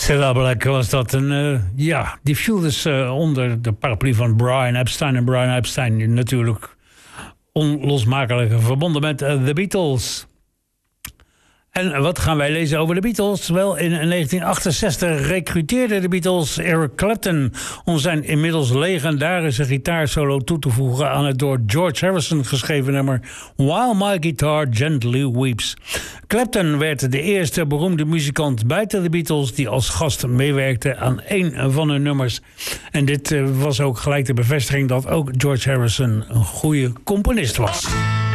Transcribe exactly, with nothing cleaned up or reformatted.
Cilla Black was dat. En, uh, ja, die viel dus uh, onder de paraplu van Brian Epstein. En Brian Epstein natuurlijk onlosmakelijk verbonden met uh, The Beatles. En wat gaan wij lezen over de Beatles? Wel, in negentien achtenzestig recruteerden de Beatles Eric Clapton om zijn inmiddels legendarische gitaarsolo toe te voegen aan het door George Harrison geschreven nummer While My Guitar Gently Weeps. Clapton werd de eerste beroemde muzikant buiten de Beatles die als gast meewerkte aan één van hun nummers. En dit was ook gelijk de bevestiging dat ook George Harrison een goede componist was.